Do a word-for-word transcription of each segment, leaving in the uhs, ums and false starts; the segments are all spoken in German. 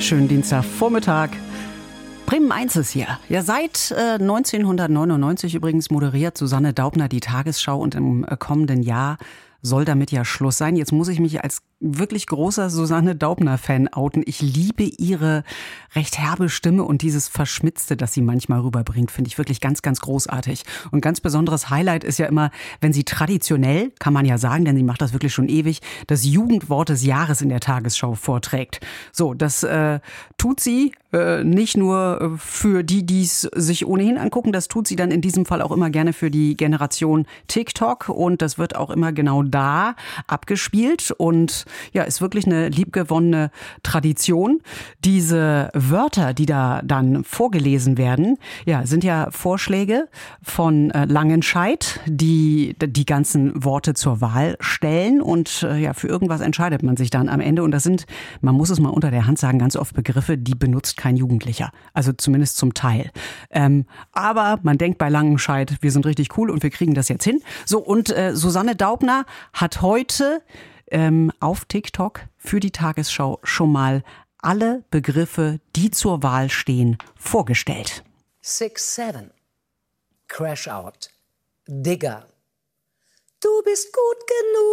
Schönen Dienstagvormittag. Bremen eins ist hier. Ja, seit äh, neunzehnhundertneunundneunzig übrigens moderiert Susanne Daubner die Tagesschau und im äh, kommenden Jahr soll damit ja Schluss sein. Jetzt muss ich mich als wirklich großer Susanne Daubner-Fan outen. Ich liebe ihre recht herbe Stimme und dieses Verschmitzte, das sie manchmal rüberbringt, finde ich wirklich ganz, ganz großartig. Und ganz besonderes Highlight ist ja immer, wenn sie traditionell, kann man ja sagen, denn sie macht das wirklich schon ewig, das Jugendwort des Jahres in der Tagesschau vorträgt. So, das äh, tut sie äh, nicht nur für die, die es sich ohnehin angucken, das tut sie dann in diesem Fall auch immer gerne für die Generation TikTok und das wird auch immer genau da abgespielt und ja, ist wirklich eine liebgewonnene Tradition. Diese Wörter, die da dann vorgelesen werden, ja, sind ja Vorschläge von äh, Langenscheidt, die die ganzen Worte zur Wahl stellen und äh, ja, für irgendwas entscheidet man sich dann am Ende und das sind, man muss es mal unter der Hand sagen, ganz oft Begriffe, die benutzt kein Jugendlicher. Also zumindest zum Teil. Ähm, aber man denkt bei Langenscheidt, wir sind richtig cool und wir kriegen das jetzt hin. So, und äh, Susanne Daubner hat heute ähm, auf TikTok für die Tagesschau schon mal alle Begriffe, die zur Wahl stehen, vorgestellt. six seven. Crash out. Digger. Du bist gut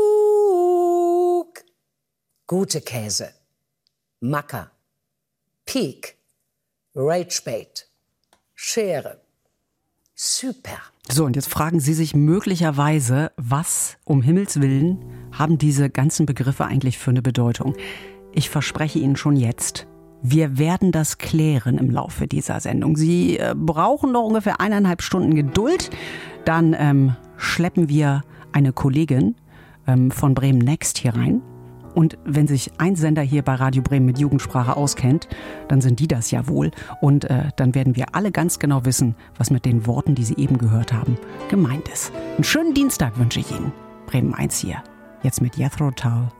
genug. Gute Käse. Macker. Peak. Ragebait. Schere. Super. So, und jetzt fragen Sie sich möglicherweise, was um Himmels Willen haben diese ganzen Begriffe eigentlich für eine Bedeutung? Ich verspreche Ihnen schon jetzt, wir werden das klären im Laufe dieser Sendung. Sie äh, brauchen noch ungefähr eineinhalb Stunden Geduld. Dann ähm, schleppen wir eine Kollegin ähm, von Bremen Next hier rein. Und wenn sich ein Sender hier bei Radio Bremen mit Jugendsprache auskennt, dann sind die das ja wohl. Und äh, dann werden wir alle ganz genau wissen, was mit den Worten, die Sie eben gehört haben, gemeint ist. Einen schönen Dienstag wünsche ich Ihnen. Bremen eins hier. Jetzt mit Jethro Tull.